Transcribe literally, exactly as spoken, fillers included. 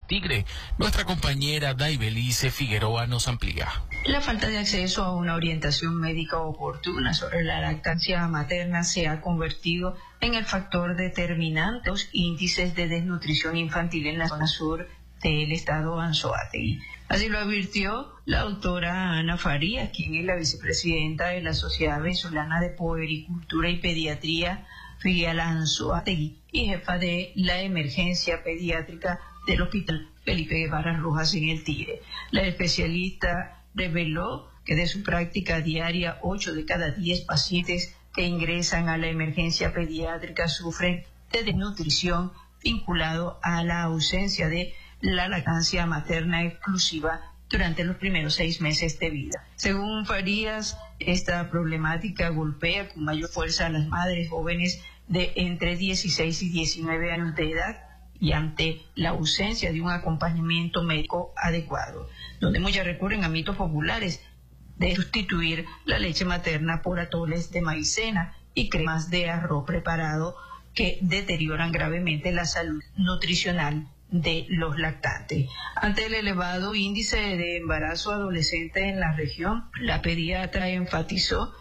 Tigre. Nuestra compañera Daibelice Figueroa nos amplía. La falta de acceso a una orientación médica oportuna sobre la lactancia materna se ha convertido en el factor determinante de los índices de desnutrición infantil en la zona sur del estado Anzoátegui. Así lo advirtió la doctora Ana Farías, quien es la vicepresidenta de la Sociedad Venezolana de Puericultura y Pediatría, filial Anzoátegui, y jefa de la emergencia pediátrica del Hospital Felipe Guevara Rojas en el Tigre. La especialista reveló que de su práctica diaria, ocho de cada diez pacientes que ingresan a la emergencia pediátrica sufren de desnutrición vinculado a la ausencia de la lactancia materna exclusiva durante los primeros seis meses de vida. Según Farías, esta problemática golpea con mayor fuerza a las madres jóvenes de entre dieciséis y diecinueve años de edad y ante la ausencia de un acompañamiento médico adecuado, donde muchas recurren a mitos populares de sustituir la leche materna por atoles de maicena y cremas de arroz preparado que deterioran gravemente la salud nutricional de los lactantes. Ante el elevado índice de embarazo adolescente en la región, la pediatra enfatizó